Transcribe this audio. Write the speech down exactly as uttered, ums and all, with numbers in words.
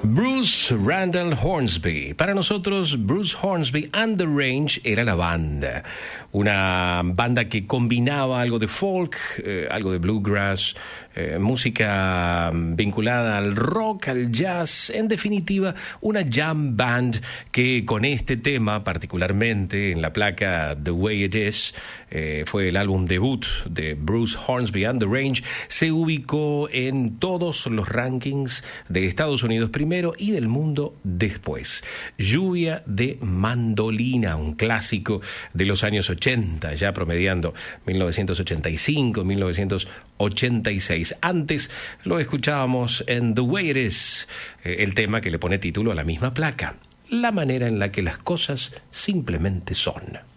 Bruce Randall Hornsby. Para nosotros, Bruce Hornsby and the Range era la banda. Una banda que combinaba algo de folk, eh, algo de bluegrass, eh, música vinculada al rock, al jazz. En definitiva, una jam band que con este tema, particularmente en la placa The Way It Is, eh, fue el álbum debut de Bruce Hornsby and the Range, se ubicó en todos los rankings de Estados Unidos primero y del mundo después. Lluvia de mandolina, un clásico de los años ochenta, ya promediando mil novecientos ochenta y cinco, mil novecientos ochenta y seis. Antes lo escuchábamos en The Way It Is, eh, el tema que le pone título a la misma placa, la manera en la que las cosas simplemente son.